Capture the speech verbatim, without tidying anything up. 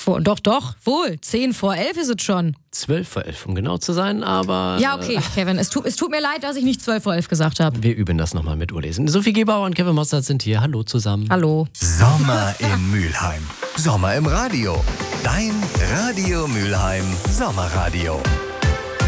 Vor, doch, doch, wohl. Zehn vor elf ist es schon. Zwölf vor elf, um genau zu sein, aber... Ja, okay, Kevin, es tut, es tut mir leid, dass ich nicht zwölf vor elf gesagt habe. Wir üben das nochmal mit Urlesen. Sophie Gebauer und Kevin Mostert sind hier. Hallo zusammen. Hallo. Sommer in Mülheim. Sommer im Radio. Dein Radio Mülheim Sommerradio.